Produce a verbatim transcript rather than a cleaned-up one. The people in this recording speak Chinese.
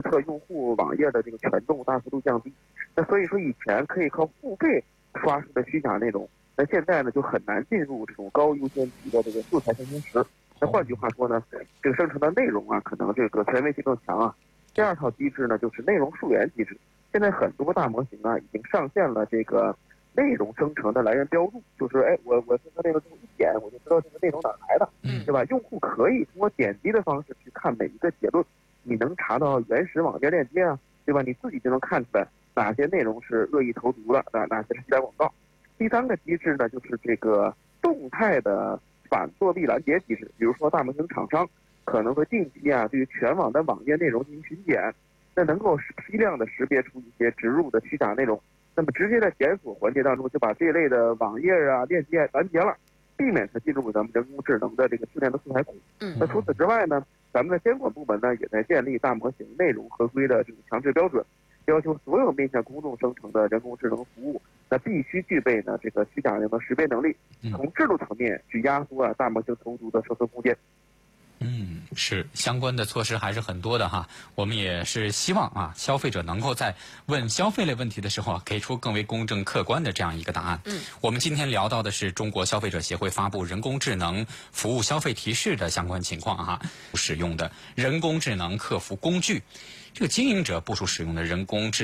测用户网页的这个权重大幅度降低。那所以说以前可以靠付费刷出的虚假内容，那现在呢就很难进入这种高优先级的这个素材生成池。那换句话说呢，这个生成的内容啊，可能这个权威性更强啊。第二套机制呢，就是内容溯源机制。现在很多大模型啊，已经上线了这个内容生成的来源标注，就是哎，我我生成内容之后一点，我就知道这个内容哪来的， 嗯， 对吧？用户可以通过点击的方式去看每一个结论，你能查到原始网页链接啊，对吧？你自己就能看出来哪些内容是恶意投毒的，哪哪些是虚假广告。第三个机制呢，就是这个动态的反作弊拦截机制，比如说大模型厂商可能会定期啊对于全网的网页内容进行巡检，那能够批量的识别出一些植入的虚假内容，那么直接在检索环节当中就把这一类的网页啊链接拦截了，避免它进入咱们人工智能的这个训练的素材库。 嗯， 那除此之外呢，咱们的监管部门呢也在建立大模型内容合规的这种强制标准，要求所有面向公众生成的人工智能服务，那必须具备呢这个虚假内容的识别能力，从制度层面去压缩啊大模型投毒的生存空间。 嗯，是相关的措施还是很多的哈。我们也是希望啊，消费者能够在问消费类问题的时候啊，给出更为公正客观的这样一个答案。嗯，我们今天聊到的是中国消费者协会发布人工智能服务消费提示的相关情况哈，使用的人工智能客服工具，这个经营者部署使用的人工智